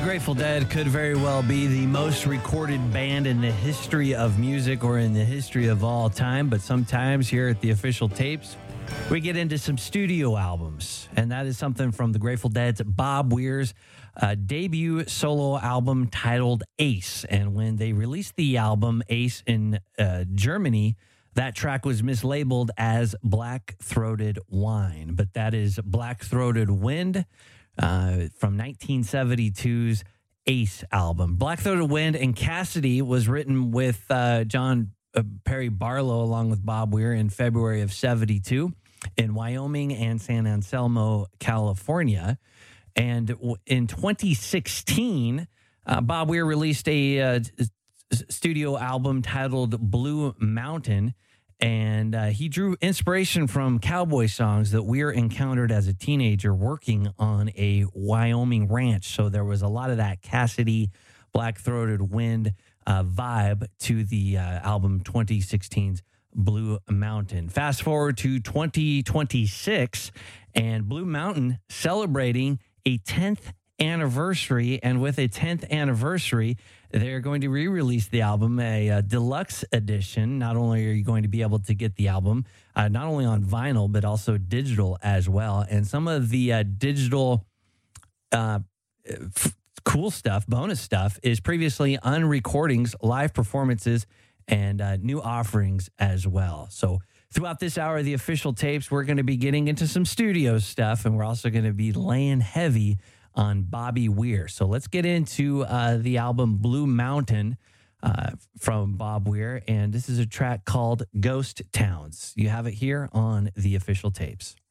Grateful Dead could very well be the most recorded band in the history of music or in the history of all time. But sometimes here at the Official Tapes, we get into some studio albums. And that is something from the Grateful Dead's Bob Weir's debut solo album titled Ace. And when they released the album Ace in Germany, that track was mislabeled as Black Throated Wine. But that is Black Throated Wind from 1972's Ace album. Black Throated Wind and Cassidy was written with John Perry Barlow along with Bob Weir in February of 72 in Wyoming and San Anselmo, California. And in 2016, Bob Weir released a studio album titled Blue Mountain. And he drew inspiration from cowboy songs that Weir encountered as a teenager working on a Wyoming ranch. So there was a lot of that Cassidy, Black Throated Wind vibe to the album 2016's Blue Mountain. Fast forward to 2026, and Blue Mountain celebrating a 10th anniversary. And with a 10th anniversary, they're going to re-release the album, a deluxe edition. Not only are you going to be able to get the album, not only on vinyl, but also digital as well. And some of the digital cool stuff, bonus stuff, is previously unrecordings, live performances, and new offerings as well. So throughout this hour of the Official Tapes, we're going to be getting into some studio stuff, and we're also going to be laying heavy on Bobby Weir. So let's get into the album Blue Mountain from Bob Weir. And this is a track called Ghost Towns. You have it here on the Official Tapes.